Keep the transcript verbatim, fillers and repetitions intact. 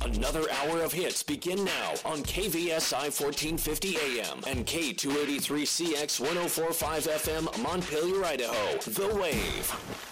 Another hour of hits begin now on K V S I fourteen fifty A M and K two eighty-three C X one oh four point five F M, Montpelier, Idaho. The Wave.